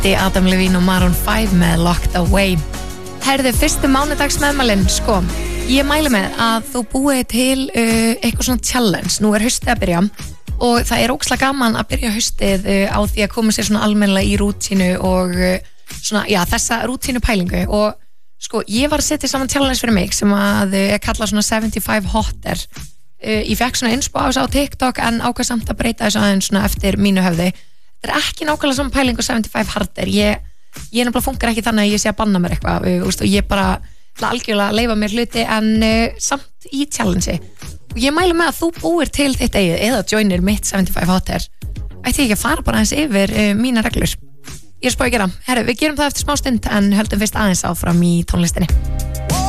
Lady, Adam Levine og Maroon 5 með Locked Away. Herðu, fyrstu mánudags meðmælin, sko, ég mæli með að þú búið til eitthvað svona challenge. Nú haustið að byrja og það ógeðslega gaman að byrja haustið á því að koma sér svona almennilega í rútínu og svona, já, þessa rútínu pælingu. Og sko, ég var að setja saman challenge fyrir mig sem að kalla svona 75 hotter. Ég fekk svona inspo á þessu á TikTok en ákvað samt að breyta þessu aðeins svona eftir mínu höfði. Þetta ekki nákvæmlega saman pæling og 75 harder. Ég nefnilega funkar ekki þannig að ég sé að banna mér eitthvað og ég bara algjörlega leifa mér hluti en samt í challenge. Og ég mæli með að þú búir til þitt eigið eða joinir mitt 75 hotter. Ætti ekki að fara bara aðeins yfir mína reglur. Ég spá að gera. Herru, við gerum það eftir smá stund en höldum fyrst aðeins áfram í tónlistinni.